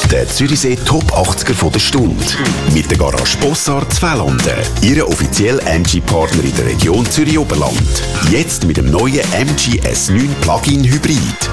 Der Zürichsee Top 80er von der Stunde. Mit der Garage Bossard Zwellanden. Ihre offizielle MG-Partner in der Region Zürich-Oberland. Jetzt mit dem neuen MG S9 Plug-in Hybrid.